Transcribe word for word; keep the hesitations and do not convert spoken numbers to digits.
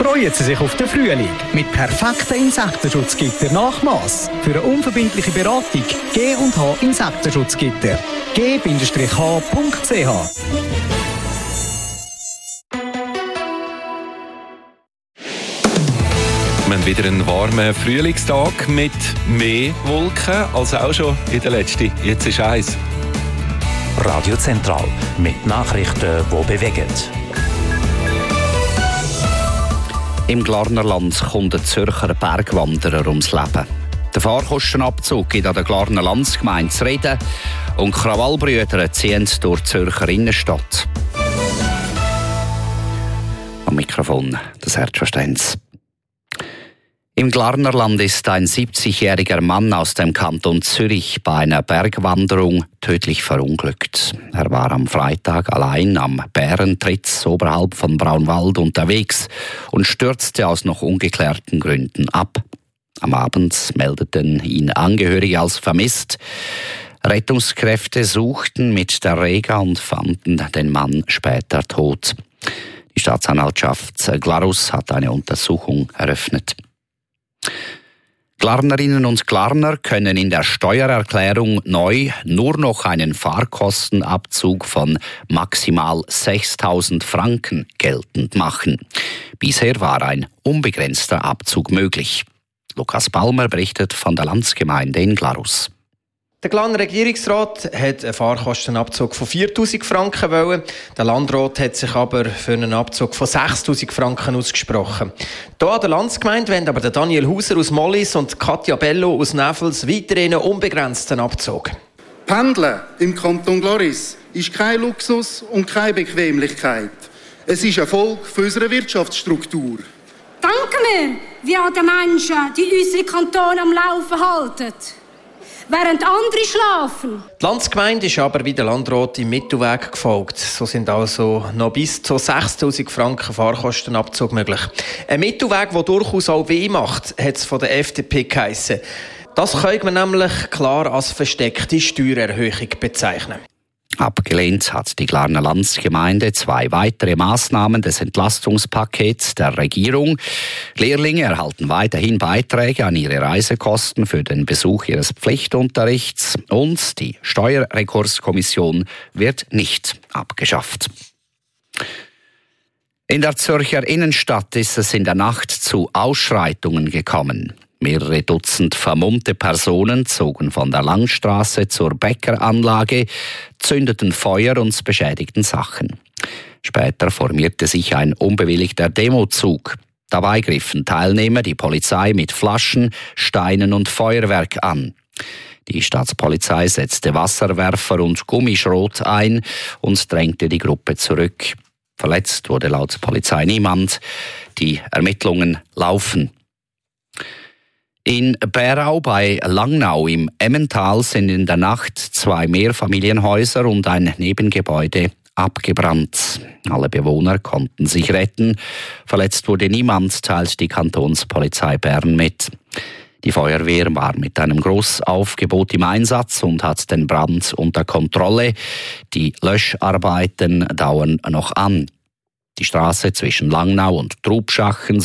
Freuen Sie sich auf den Frühling mit perfekten Insektenschutzgitter Nachmaß. Für eine unverbindliche Beratung G und H Insektenschutzgitter. g h punkt c h. Wir haben wieder einen warmen Frühlingstag mit mehr Wolken als auch schon in der letzten. Jetzt ist eins. Radio Zentral mit Nachrichten, die bewegen. Im Glarnerland kommt ein Zürcher Bergwanderer ums Leben. Der Fahrkostenabzug gibt an der Glarner Landsgemeinde zu reden und Krawallbrüder ziehen durch die Zürcher Innenstadt. Am Mikrofon das Herzverständnis. Im Glarnerland ist ein siebzigjähriger Mann aus dem Kanton Zürich bei einer Bergwanderung tödlich verunglückt. Er war am Freitag allein am Bärentritz oberhalb von Braunwald unterwegs und stürzte aus noch ungeklärten Gründen ab. Am Abend meldeten ihn Angehörige als vermisst. Rettungskräfte suchten mit der Rega und fanden den Mann später tot. Die Staatsanwaltschaft Glarus hat eine Untersuchung eröffnet. Glarnerinnen und Glarner können in der Steuererklärung neu nur noch einen Fahrkostenabzug von maximal sechstausend Franken geltend machen. Bisher war ein unbegrenzter Abzug möglich. Lukas Palmer berichtet von der Landsgemeinde in Glarus. Der Glarner Regierungsrat hat einen Fahrkostenabzug von viertausend Franken wollen. Der Landrat hat sich aber für einen Abzug von sechstausend Franken ausgesprochen. Hier an der Landsgemeinde wollen aber Daniel Hauser aus Mollis und Katja Bello aus Nevels weiterhin einen unbegrenzten Abzug. Pendeln im Kanton Glaris ist kein Luxus und keine Bequemlichkeit. Es ist eine Folge unserer Wirtschaftsstruktur. Danke mir, wie an den Menschen, die unsere Kantone am Laufen halten, während andere schlafen. Die Landsgemeinde ist aber wie der Landrat im Mittelweg gefolgt. So sind also noch bis zu sechstausend Franken Fahrkostenabzug möglich. Ein Mittelweg, der durchaus auch weh macht, hat es von der F D P geheissen. Das könnte man nämlich klar als versteckte Steuererhöhung bezeichnen. Abgelehnt hat die Glarner Landsgemeinde zwei weitere Maßnahmen des Entlastungspakets der Regierung. Lehrlinge erhalten weiterhin Beiträge an ihre Reisekosten für den Besuch ihres Pflichtunterrichts und die Steuerrekurskommission wird nicht abgeschafft. In der Zürcher Innenstadt ist es in der Nacht zu Ausschreitungen gekommen. Mehrere Dutzend vermummte Personen zogen von der Langstrasse zur Bäckeranlage, zündeten Feuer und beschädigten Sachen. Später formierte sich ein unbewilligter Demozug. Dabei griffen Teilnehmer die Polizei mit Flaschen, Steinen und Feuerwerk an. Die Staatspolizei setzte Wasserwerfer und Gummischrot ein und drängte die Gruppe zurück. Verletzt wurde laut Polizei niemand. Die Ermittlungen laufen. In Bärau bei Langnau im Emmental sind in der Nacht zwei Mehrfamilienhäuser und ein Nebengebäude abgebrannt. Alle Bewohner konnten sich retten. Verletzt wurde niemand, teilt die Kantonspolizei Bern mit. Die Feuerwehr war mit einem Grossaufgebot im Einsatz und hat den Brand unter Kontrolle. Die Löscharbeiten dauern noch an. Die Straße zwischen Langnau und Trubschachen